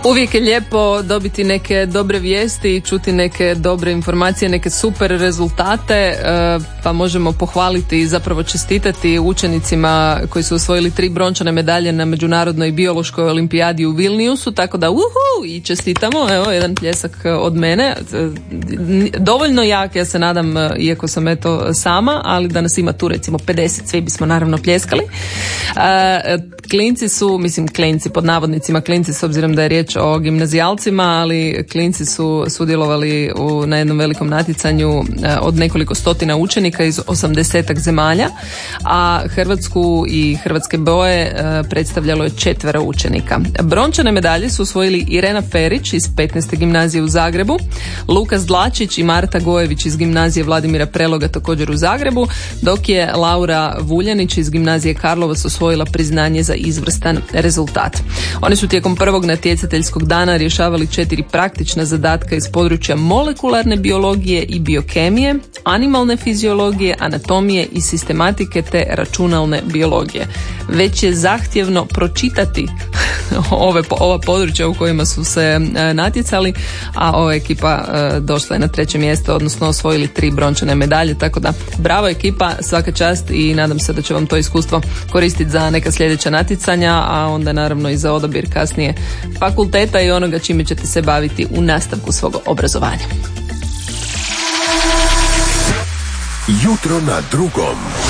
Uvijek je lijepo dobiti neke dobre vijesti i čuti neke dobre informacije, neke super rezultate, pa možemo pohvaliti i zapravo čestitati učenicima koji su osvojili 3 brončane medalje na Međunarodnoj biološkoj olimpijadi u Vilniusu, tako da i čestitamo, evo jedan pljesak od mene, dovoljno jak, ja se nadam, iako sam eto sama, ali da nas ima tu recimo 50, svi bismo naravno pljeskali. Klinci su, klinci pod navodnicima klinci s obzirom da je riječ o gimnazijalcima, ali klinci su sudjelovali na jednom velikom natjecanju od nekoliko stotina učenika iz 80 zemalja, a Hrvatsku i hrvatske boje predstavljalo je 4 učenika. Brončane medalje su osvojili Irena Ferić iz 15. gimnazije u Zagrebu, Lukas Dlačić i Marta Gojević iz gimnazije Vladimira Preloga također u Zagrebu, dok je Laura Vuljanić iz gimnazije Karlovac osvojila priznanje za izvrstan rezultat. Oni su tijekom prvog natjecateljskog dana rješavali 4 praktična zadatka iz područja molekularne biologije i biokemije, animalne fiziologije, anatomije i sistematike te računalne biologije. Već je zahtjevno pročitati ova područja u kojima su se natjecali, a ova ekipa došla je na 3. mjesto, odnosno osvojili 3 brončane medalje, tako da bravo ekipa, svaka čast i nadam se da će vam to iskustvo koristiti za neka sljedeća natjecanja, a onda naravno i za odabir kasnije fakulteta i onoga čime ćete se baviti u nastavku svog obrazovanja. Jutro na drugom.